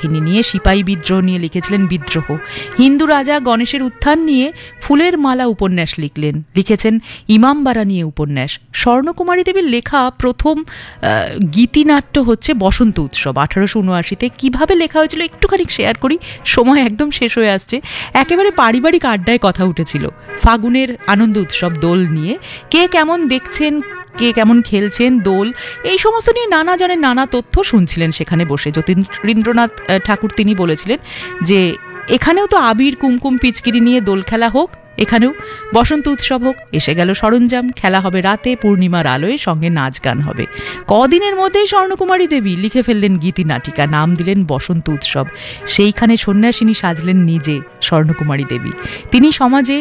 কাহিনী নিয়ে, সিপাহী বিদ্রোহ নিয়ে লিখেছিলেন বিদ্রোহ। হিন্দু রাজা গণেশের উত্থান নিয়ে ফুলের মালা উপন্যাস লিখেছেন ইমামবাড়া নিয়ে উপন্যাস। স্বর্ণকুমারী দেবীর লেখা প্রথম গীতিনাট্য হচ্ছে বসন্ত উৎসব 1879-তে। কিভাবে লেখা হয়েছিল একটুখানি শেয়ার করি, সময় একদম শেষ হয়ে আসছে। একেবারে পারিবারিক আড্ডায় কথা উঠেছিল ফাগুনের আনন্দ উৎসব দোল নিয়ে। কে কেমন দেখছেন, কে কেমন খেলছেন দোল, এই সমস্ত নিয়ে নানা জনের নানা তথ্য শুনছিলেন সেখানে বসে। যতীন্দ্রনাথ ঠাকুর তিনি বলেছিলেন যে এখানেও তো আবির কুমকুম পিচকিরি নিয়ে দোল খেলা হোক, এখানেও বসন্ত উৎসব হোক। এসে গেল সরঞ্জাম, খেলা হবে রাতে পূর্ণিমার আলোয়, সঙ্গে নাচ গান হবে। কদিনের মধ্যেই স্বর্ণকুমারী দেবী লিখে ফেললেন গীতিনাটিকা, নাম দিলেন বসন্ত উৎসব। সেইখানে সন্ন্যাসিনী সাজলেন নিজে স্বর্ণকুমারী দেবী। তিনি সমাজে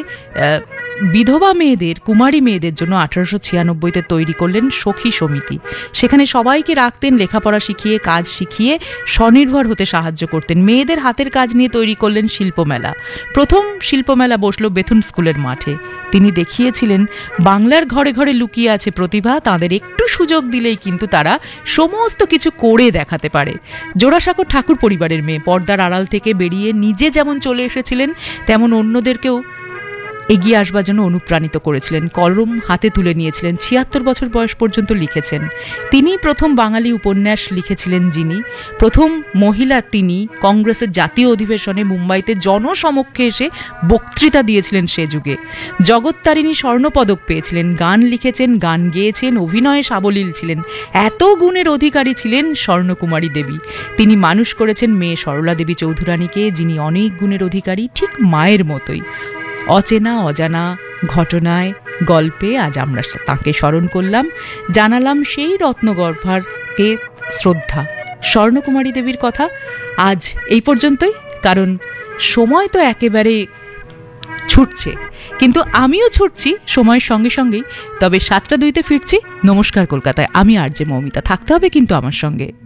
বিধবা মেয়েদের, কুমারী মেয়েদের জন্য 1896-তে তৈরি করলেন সখী সমিতি। সেখানে সবাইকে রাখতেন, লেখাপড়া শিখিয়ে, কাজ শিখিয়ে স্বনির্ভর হতে সাহায্য করতেন। মেয়েদের হাতের কাজ নিয়ে তৈরি করলেন শিল্পমেলা। প্রথম শিল্পমেলা বসল বেথুন স্কুলের মাঠে। তিনি দেখিয়েছিলেন বাংলার ঘরে ঘরে লুকিয়ে আছে প্রতিভা, তাদের একটু সুযোগ দিলেই কিন্তু তারা সমস্ত কিছু করে দেখাতে পারে। জোড়াসাঁকোর ঠাকুর পরিবারের মেয়ে, পর্দার আড়াল থেকে বেরিয়ে নিজে যেমন চলে এসেছিলেন, তেমন অন্যদেরকেও এগিয়ে আসবার জন্য অনুপ্রাণিত করেছিলেন। কলম হাতে তুলে নিয়েছিলেন। 76 বছর বয়স পর্যন্ত লিখেছেন। তিনি প্রথম বাঙালি উপন্যাস লিখেছিলেন যিনি, প্রথম মহিলা তিনি। কংগ্রেসের জাতীয় অধিবেশনে মুম্বাইতে জনসমক্ষে এসে বক্তৃতা দিয়েছিলেন সে যুগে। জগত্তারিণী স্বর্ণপদক পেয়েছিলেন। গান লিখেছেন, গান গেয়েছেন, অভিনয়ে সাবলীল ছিলেন। এত গুণের অধিকারী ছিলেন স্বর্ণকুমারী দেবী। তিনি মানুষ করেছেন মেয়ে সরলা দেবী চৌধুরানীকে, যিনি অনেক গুণের অধিকারী, ঠিক মায়ের মতোই। অচেনা অজানা ঘটনায়, গল্পে আজ আমরা তাঁকে স্মরণ করলাম, জানালাম সেই রত্নগর্ভারকে শ্রদ্ধা। স্বর্ণকুমারী দেবীর কথা আজ এই পর্যন্তই, কারণ সময় তো একেবারে ছুটছে, কিন্তু আমিও ছুটছি সময়ের সঙ্গে সঙ্গেই। তবে 7টা 2-তে ফিরছি। নমস্কার কলকাতায়, আমি আর জে মৌমিতা। থাকতে হবে কিন্তু আমার সঙ্গে।